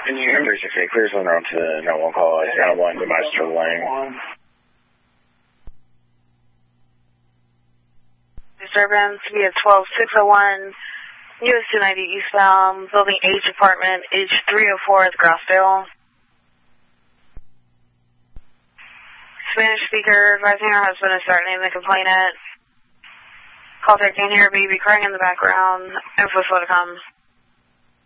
Can you hear me? 368, clear zone around to 911 call. I got one demise to lane. Disturbance via 12601, US 290 eastbound, building H apartment, H304 at Grassdale. Spanish speaker, advising her husband is starting the complainant. Call 13 here, baby crying in the background. Info to come.